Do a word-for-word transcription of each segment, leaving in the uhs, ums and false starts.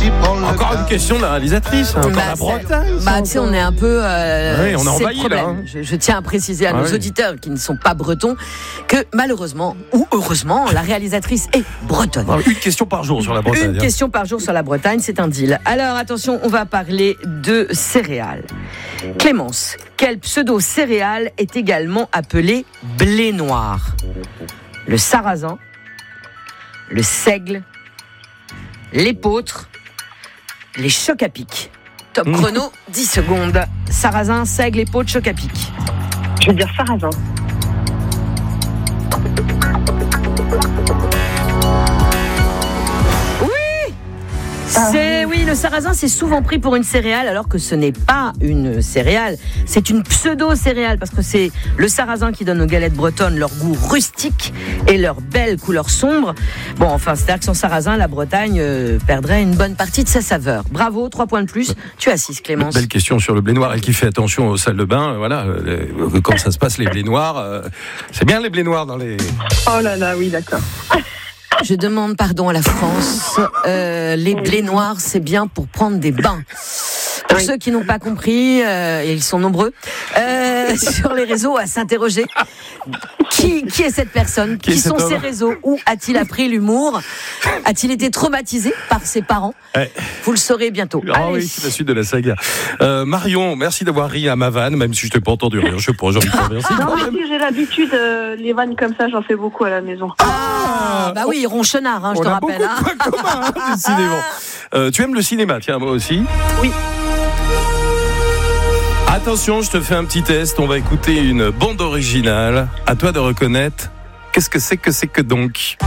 Encore une question de la réalisatrice. Hein, encore Bah, la c'est- Bretagne. Bah, tu sais, on est un peu. Euh, Oui, on est c'est le envahi, là, problème. hein. Je, je tiens à préciser à Ah nos oui. auditeurs qui ne sont pas bretons que malheureusement ou heureusement, la réalisatrice est bretonne. Une question par jour sur la Bretagne. Une hein. question par jour sur la Bretagne, c'est un deal. Alors attention, on va parler de céréales. Clémence, quel pseudo-céréale est également appelé blé noir? Le sarrasin, le seigle, l'épeautre, les chocs à pic. Top chrono, dix secondes. Sarrasin, seigle, épeautre, chocs à pic. Je veux dire sarrasin. C'est oui, le sarrasin c'est souvent pris pour une céréale alors que ce n'est pas une céréale, c'est une pseudo-céréale parce que c'est le sarrasin qui donne aux galettes bretonnes leur goût rustique et leur belle couleur sombre. Bon, enfin, c'est-à-dire que sans sarrasin, la Bretagne euh, perdrait une bonne partie de sa saveur. Bravo, trois points de plus. Tu as six, Clémence. Belle question sur le blé noir. Elle qui fait attention aux salles de bain. euh, Voilà, euh, quand ça se passe, les blés noirs. euh, c'est bien les blés noirs dans les. Oh là là, oui, d'accord. Je demande pardon à la France. Euh, les blés noirs, c'est bien pour prendre des bains. Pour Oui. ceux qui n'ont pas compris, euh, et ils sont nombreux, euh, sur les réseaux à s'interroger. Qui, qui est cette personne? Qui est Qui cet sont homme ces réseaux? Où a-t-il appris l'humour? A-t-il été traumatisé par ses parents? Ouais. Vous le saurez bientôt. Ah Allez. oui, c'est la suite de la saga. Euh, Marion, merci d'avoir ri à ma vanne, même si je t'ai pas entendu rire. Je sais pas, j'ai envie de te remercier. Non, mais si j'ai l'habitude, euh, les vannes comme ça, j'en fais beaucoup à la maison. Ah, bah oui, ronchonnard, hein, je On te a rappelle. beaucoup hein. de points communs, hein, décidément. Euh, tu aimes le cinéma, tiens, moi aussi. Oui. Attention, je te fais un petit test. On va écouter une bande originale. À toi de reconnaître. Qu'est-ce que c'est que c'est que donc?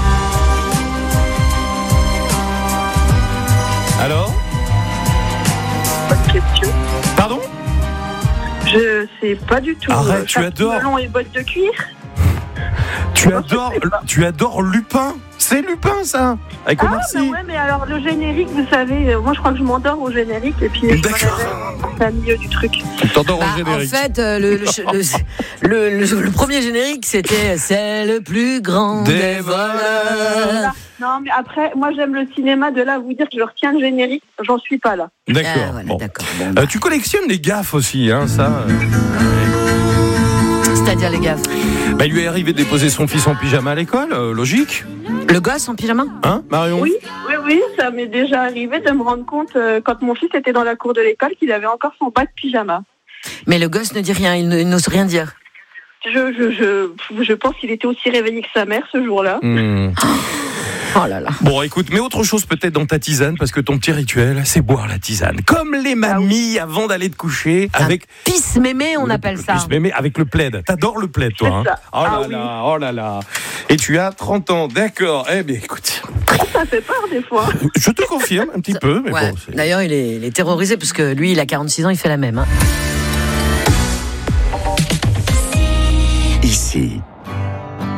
Alors? Bonne question. Pardon? Je sais pas du tout. Arrête, Euh, tu tapis adores. melon et bottes de cuir. Tu Non, je adores, sais pas. tu adores Lupin. C'est Lupin, ça. Avec Ah, Omar mais Sy. ouais, mais alors le générique, vous savez, euh, moi je crois que je m'endors au générique et puis je me D'accord. réveille au milieu du truc. Tu t'endors Bah, au en générique. fait, euh, le, le, le, le- le- le premier générique, c'était C'est le plus grand Des des voleurs. Non, mais après, moi j'aime le cinéma, de là à vous dire que je retiens le générique, j'en suis pas là. D'accord. Ah, voilà, bon. d'accord. Bon, Euh, bah, tu collectionnes les gaffes aussi, hein, ça. euh. c'est-à-dire les gaffes. Bah, il lui est arrivé de déposer son fils en pyjama à l'école, euh, logique. Le gosse en pyjama? Hein, Marion? Oui, oui, oui, ça m'est déjà arrivé de me rendre compte euh, quand mon fils était dans la cour de l'école qu'il avait encore son bas de pyjama. Mais le gosse ne dit rien, il ne- il n'ose rien dire. Je, je, je, je pense qu'il était aussi réveillé que sa mère ce jour-là. Hmm. Oh là là. Bon, écoute, mais autre chose peut-être dans ta tisane, parce que ton petit rituel, c'est boire la tisane. Comme les mamies avant d'aller te coucher, avec... Pisse mémé, on appelle ça. Mais, mais avec le plaid. T'adores le plaid, toi. Hein. C'est ça. Oh là Ah oui. là, oh là là. Et tu as trente ans, d'accord. Eh bien, écoute, Ça fait peur des fois. je te confirme un petit peu, mais Ouais. bon... c'est- D'ailleurs, il est, il est terrorisé parce que lui, il a quarante-six ans, il fait la même. hein. Ici,